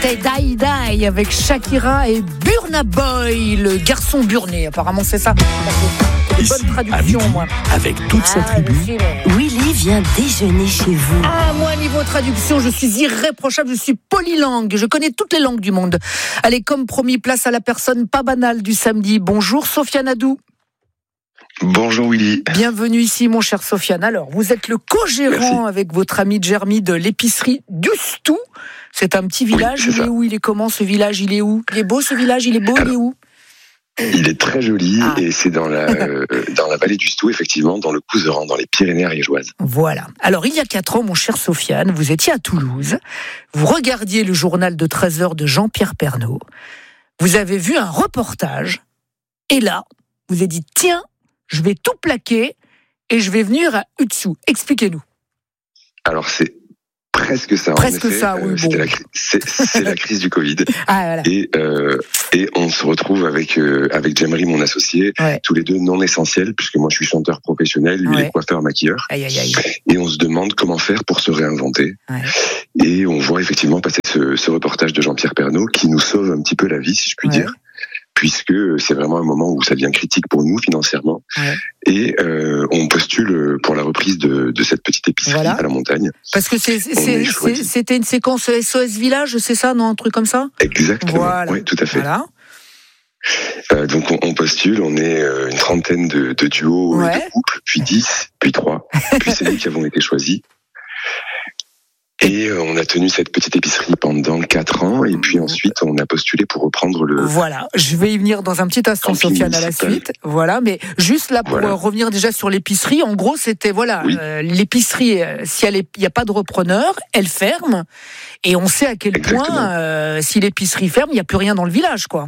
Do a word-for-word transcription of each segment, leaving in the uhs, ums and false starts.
C'était Die Die avec Shakira et Burna Boy, le garçon burné. Apparemment, c'est ça. C'est une bonne traduction, moi. Avec toute sa Ah, tribu. je suis là. Willy vient déjeuner chez vous. Ah, moi, niveau traduction, je suis irréprochable, je suis polylangue. Je connais toutes les langues du monde. Allez, comme promis, place à la personne pas banale du samedi. Bonjour, Sofiane Adou. Bonjour Willy. Bienvenue ici, mon cher Sofiane. Alors, vous êtes le co-gérant Merci. avec votre ami Jeremy de l'épicerie Dustou. C'est un petit village. Oui, c'est il est ça. où? Il est comment, ce village? Il est où? Il est beau, ce village? Il est beau, il est où? Il est très joli Ah. et c'est dans la, euh, dans la vallée du Stou, effectivement, dans le Couserans, dans les Pyrénées ariégeoises. Voilà. Alors, il y a quatre ans, mon cher Sofiane, vous étiez à Toulouse. Vous regardiez le journal de treize heures de Jean-Pierre Pernaut. Vous avez vu un reportage. Et là, vous avez dit, tiens, je vais tout plaquer et je vais venir à Utsou. Expliquez-nous. Alors c'est presque ça. Presque en effet. ça, oui, Euh, c'était bon. la cri- c'est, c'est la crise du Covid. Ah, voilà. Et, euh, et on se retrouve avec, euh, avec Jemery, mon associé, Ouais. tous les deux non essentiels, puisque moi je suis chanteur professionnel, lui il Ouais. est coiffeur, maquilleur. Aïe, aïe, aïe. Et on se demande comment faire pour se réinventer. Ouais. Et on voit effectivement passer ce, ce reportage de Jean-Pierre Pernaut qui nous sauve un petit peu la vie, si je puis Ouais. dire, puisque c'est vraiment un moment où ça devient critique pour nous financièrement. Ouais. Et euh, on postule pour la reprise de, de cette petite épicerie Voilà. à la montagne. Parce que c'est, c'est, On est c'est- choisi. c'était une séquence S O S Village, c'est ça, non? Un truc comme ça? Exactement, Voilà. oui, tout à fait. Voilà. Euh, donc on, on postule, on est euh, une trentaine de, de duos, Ouais. et de couples, puis dix, puis trois, puis c'est nous qui avons été choisis. Et euh, on a tenu cette petite épicerie pendant quatre ans, et puis ensuite on a postulé pour reprendre le... Voilà, je vais y venir dans un petit instant, Camping Sofiane, à la municipal. suite. Voilà, mais juste là pour Voilà. euh, revenir déjà sur l'épicerie, en gros, c'était voilà, Oui. euh, l'épicerie, euh, si elle il n'y a pas de repreneur, elle ferme, et on sait à quel Exactement. point, euh, si l'épicerie ferme, il n'y a plus rien dans le village, quoi.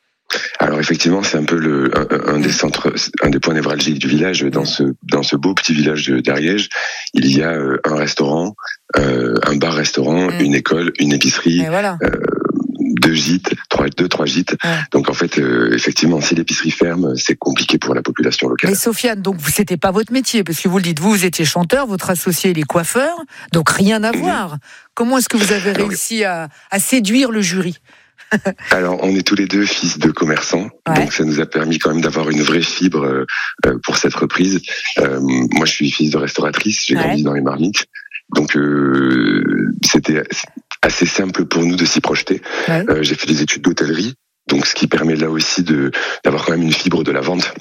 Alors effectivement, c'est un peu le, un, un des centres, un des points névralgiques du village. Dans ce, dans ce beau petit village de- d'Ariège, il y a euh, un restaurant, euh, un bar-restaurant, Mm. une école, une épicerie, Et voilà. deux gîtes, trois, deux, trois gîtes. Ouais. Donc en fait, euh, effectivement, si l'épicerie ferme, c'est compliqué pour la population locale. Mais Sofiane, donc c'était pas votre métier, parce que vous le dites, vous, vous étiez chanteur, votre associé, il est coiffeur, donc rien à Mhm. voir. Comment est-ce que vous avez Alors, réussi à, à séduire le jury? Alors, on est tous les deux fils de commerçants, Ouais. donc ça nous a permis quand même d'avoir une vraie fibre euh, euh, pour cette reprise. Euh, moi, je suis fils de restauratrice, j'ai Ouais. grandi dans les Marniques, donc euh, c'était assez simple pour nous de s'y projeter. Ouais. Euh, j'ai fait des études d'hôtellerie, donc ce qui permet là aussi de d'avoir quand même une fibre de la vente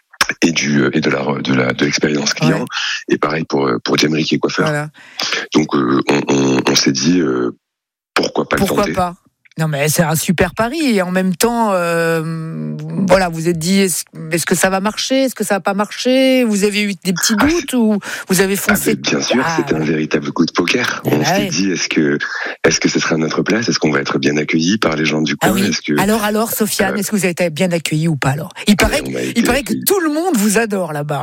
et du et de la de la de l'expérience client. Ouais. Et pareil pour pour Jemery qui est coiffeur. Voilà. Donc euh, on, on, on s'est dit euh, pourquoi pas Pourquoi le tenter. pas? Non, mais c'est un super pari. Et en même temps, euh, voilà, vous êtes dit, est-ce, est-ce que ça va marcher? Est-ce que ça va pas marcher? Vous avez eu des petits Ah, doutes ou vous avez Ah, foncé? ben, bien sûr, Ah, c'était voilà. un véritable coup de poker. Ah, On ouais. s'est dit, est-ce que, est-ce que ce sera à notre place? Est-ce qu'on va être bien accueillis par les gens du Ah coin? oui. Est-ce que, Alors, alors, Sofiane, Euh, est-ce que vous avez été bien accueilli ou pas alors? Il paraît, on a que- été il paraît que accueillis. tout le monde vous adore là-bas.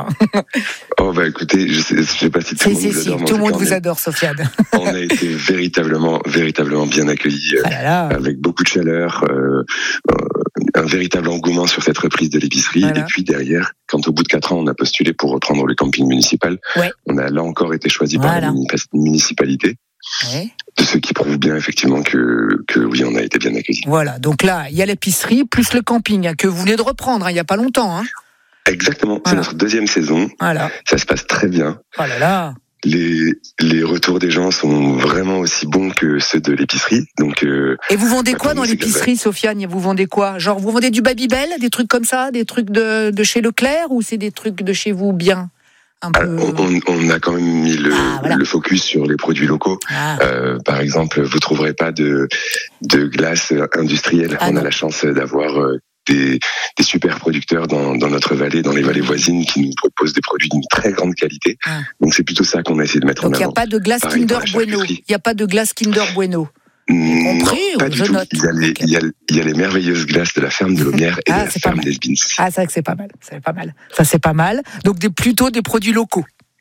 Oh, bah, écoutez, je sais, je sais pas si tout Si, le monde si, vous si, adore, mais tout le en monde tout cas, vous adore, Sofiane. on a- on a été véritablement, véritablement bien accueillis, euh, Ah là là. avec beaucoup de chaleur, euh, euh, un véritable engouement sur cette reprise de l'épicerie. Voilà. Et puis derrière, quand au bout de quatre ans, on a postulé pour reprendre le camping municipal, Ouais. on a là encore été choisi par Voilà. la muni- municipalité. Ouais. De ce qui prouve bien effectivement que, que oui, on a été bien accueillis. Voilà, donc là, il y a l'épicerie plus le camping hein, que vous venez de reprendre hein, il n'y a pas longtemps. Hein. Exactement, c'est Voilà. notre deuxième saison. Voilà. Ça se passe très bien. Oh là là. Les, les retours des gens sont vraiment aussi bons que ceux de l'épicerie. Donc, euh, Et vous vendez quoi dans Attends, c'est l'épicerie, Sofiane? Vous vendez quoi? Genre, vous vendez du Babybel, des trucs comme ça, des trucs de, de chez Leclerc, ou c'est des trucs de chez vous bien? Un peu... alors, on, on- on a quand même mis le, Ah, voilà. le focus sur les produits locaux. Ah. Euh, par exemple, vous trouverez pas de, de glace industrielle. Ah, on non. a la chance d'avoir euh, des, des super producteurs dans, dans notre vallée, dans les vallées voisines, qui nous proposent des produits d'une très grande qualité. Ah. Donc, c'est plutôt ça qu'on a essayé de mettre Donc, il en n'y a avant. pas de glace Pareil Kinder pour la Bueno. charcuterie. Il n'y a pas de glace Kinder Bueno. Non, compris, pas je du tout. note. Il y, a les, Ok. il, y a, il y a les merveilleuses glaces de la ferme de Lomière et Ah, de la c'est pas ferme mal. d'Esbins. Ah, c'est vrai que c'est pas mal. C'est pas mal. Ça, c'est pas mal. Donc, des, plutôt des produits locaux.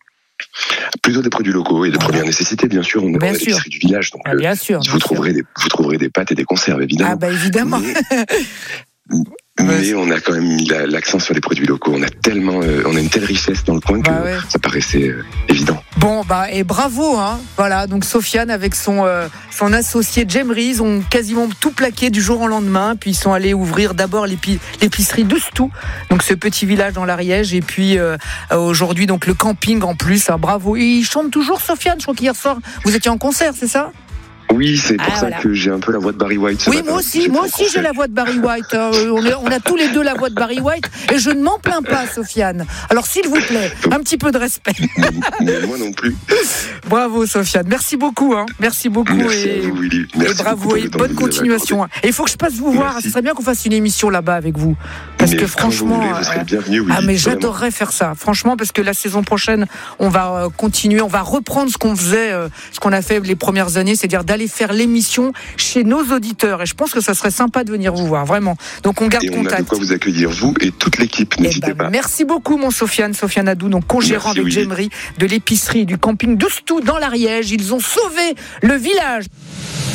Plutôt des produits locaux et de Voilà. première nécessité, bien sûr. On est Bien dans sûr. l'épicerie du village, donc Ah, euh, bien sûr. bien vous, sûr. trouverez des, vous trouverez des pâtes et des conserves, évidemment. Ah, bah évidemment. Mais Mais on a quand même mis la, l'accent sur les produits locaux. On a tellement, euh, on a une telle richesse dans le coin que bah ouais. ça paraissait euh, évident. Bon, bah, et bravo, hein. Voilà, donc Sofiane avec son, euh, son associé Djemri, ils ont quasiment tout plaqué du jour au lendemain, puis ils sont allés ouvrir d'abord l'épi- l'épicerie d'Oustou, donc ce petit village dans l'Ariège, et puis euh, aujourd'hui, donc le camping en plus, hein, bravo. Et il chante toujours, Sofiane, je crois qu'hier soir, vous étiez en concert, c'est ça ? Oui, c'est pour ah, ça voilà. que j'ai un peu la voix de Barry White ce oui, matin. moi aussi, moi aussi j'ai la voix de Barry White. Euh, on, est, on a tous les deux la voix de Barry White et je ne m'en plains pas, Sofiane. Alors s'il vous plaît, un petit peu de respect. Mais moi non plus. Bravo, Sofiane. Merci beaucoup. Hein. Merci beaucoup. Merci et, à vous, Willy. Merci et bravo et bonne continuation. Et il faut que je passe vous voir. Merci. Ce serait bien qu'on fasse une émission là-bas avec vous. Parce mais que franchement, vous, voulez, vous serez bienvenue, Willy, ah mais vraiment. j'adorerais faire ça. Franchement, parce que la saison prochaine, on va continuer, on va reprendre ce qu'on faisait, ce qu'on a fait les premières années, c'est-à-dire d'aller faire l'émission chez nos auditeurs. Et je pense que ça serait sympa de venir vous voir, vraiment. Donc on garde et contact. On a de quoi vous accueillir, vous et toute l'équipe. N'hésitez ben, pas. Merci beaucoup, mon Sofiane, Sofiane Adou, donc co-gérant Merci, avec Djemri de l'épicerie du camping d'Oustou dans l'Ariège. Ils ont sauvé le village.